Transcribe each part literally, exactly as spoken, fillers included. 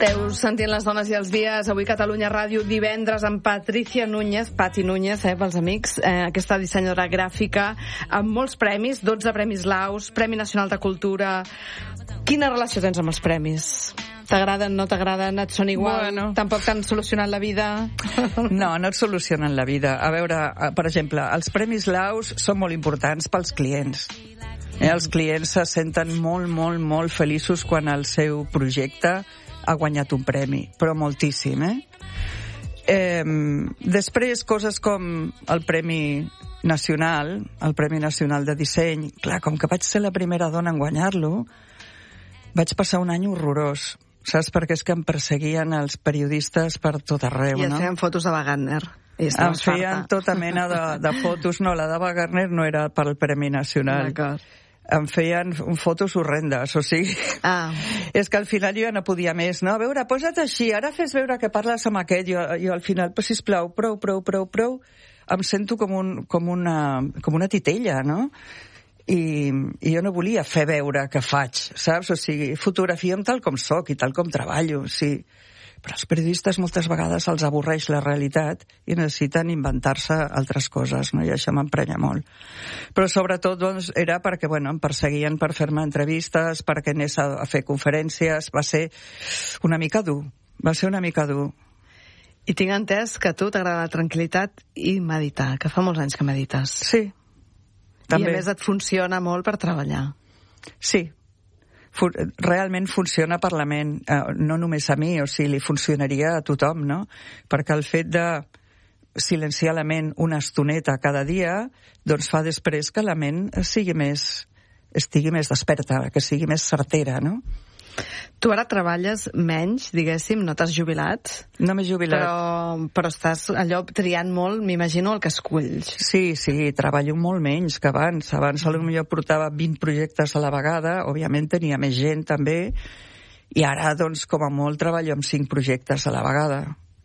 Esteu sentint les dones i els dies, avui Catalunya Ràdio, divendres amb Patricia Núñez, Pati Núñez, eh, pels amics, eh, aquesta dissenyadora gràfica, amb molts premis, dotze premis Laus, Premi Nacional de Cultura. Quina relació tens amb els premis? T'agraden, no t'agraden, et són igual? Bueno. Tampoc t'han solucionat la vida? No, no et solucionen la vida. A veure, per exemple, els premis Laus són molt importants pels clients. Eh, els clients se senten molt, molt, molt feliços quan el seu projecte ha guanyat un premi, però moltíssim, eh? eh? Després, coses com el Premi Nacional, el Premi Nacional de Disseny, clar, com que vaig ser la primera dona en guanyar-lo, vaig passar un any horrorós, saps? Perquè és que em perseguien els periodistes per tot arreu, I no? et feien fotos de Wagner. Em feien tota mena de, de fotos, no, la de Wagner no era per al Premi Nacional. D'acord. Em feien fotos horrendes, o sigui... Ah. És que al final jo ja no podia més, no? A veure, posa't així, ara fes veure que parles amb aquest. Jo, jo al final, però sisplau, prou, prou, prou, prou, em sento com, un, com, una, com una titella, no? I, I jo no volia fer veure que faig, saps? O sigui, fotografia'm tal com soc i tal com treballo, sí. Però als periodistes moltes vegades els avorreix la realitat i necessiten inventar-se altres coses, no? I això m'emprenya molt. Però sobretot doncs, era perquè bueno, em perseguien per fer-me entrevistes, perquè anés a, a fer conferències. Va ser una mica dur, va ser una mica dur. I tinc entès que a tu t'agrada la tranquil·litat i meditar, que fa molts anys que medites. Sí, també. I a més et funciona molt per treballar. Sí. Realment funciona per la ment, eh, no només a mi, o sigui, li funcionaria a tothom, no? Perquè el fet de silenciar la ment una estoneta cada dia, doncs fa després que la ment sigui més, estigui més desperta, que sigui més certera, no? Tu ara treballes menys, diguéssim, no t'has jubilat? No m'he jubilat. Però, però estàs allò triant molt, m'imagino, el que esculls. Sí, sí, treballo molt menys que abans. Abans potser portava vint projectes a la vegada, òbviament tenia més gent també, i ara, doncs, com a molt, treballo amb cinc projectes a la vegada.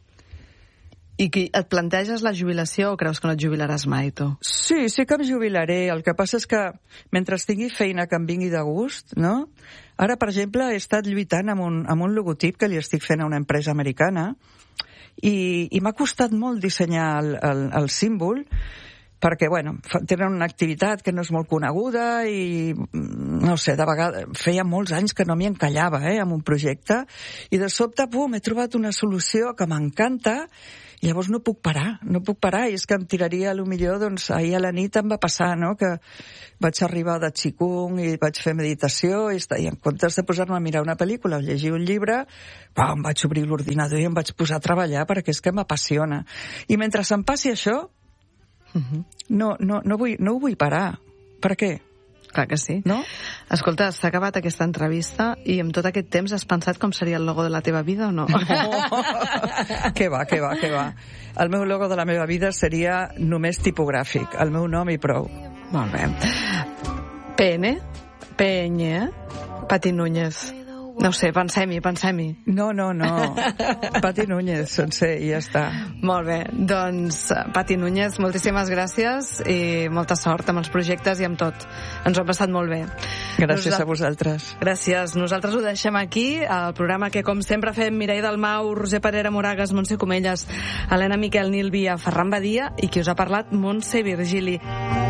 I qui, et planteges la jubilació o creus que no et jubilaràs mai, tu? Sí, sí que em jubilaré. El que passa és que mentre tingui feina que em vingui de gust, no? Ara, per exemple, he estat lluitant amb un, amb un logotip que li estic fent a una empresa americana i, i m'ha costat molt dissenyar el, el, el símbol perquè, bueno, tenen una activitat que no és molt coneguda i, no sé, de vegades, feia molts anys que no m'hi encallava, eh, amb un projecte, i de sobte, pum, he trobat una solució que m'encanta. I llavors no puc parar, no puc parar, i és que em tiraria, a lo millor, doncs, ahir a la nit em va passar, no?, que vaig arribar de Qigong i vaig fer meditació, i, i en comptes de posar-me a mirar una pel·lícula o llegir un llibre, pam, vaig obrir l'ordinador i em vaig posar a treballar, perquè és que m'apassiona. I mentre em passi això, uh-huh. no, no, no, vull, no ho vull parar. Per què? Clar que sí. No? Escolta, s'ha acabat aquesta entrevista i en tot aquest temps has pensat com seria el logo de la teva vida o no? No. Què va, què va, què va. El meu logo de la meva vida seria només tipogràfic, el meu nom i prou. Molt bé. P N? P N, eh? Pati Núñez. No sé, pensem-hi, pensem-hi. No, no, no. Pati Núñez, sencer, i ja està. Molt bé. Doncs, Pati Núñez, moltíssimes gràcies i molta sort amb els projectes i amb tot. Ens ho hem passat molt bé. Gràcies Nosaltres... a vosaltres. Gràcies. Nosaltres ho deixem aquí, el programa que, com sempre, fem Mireia Dalmau, Roser Parera Moragas, Montse Comelles, Helena Miquel, Nil Via, Ferran Badia i qui us ha parlat, Montse Virgili.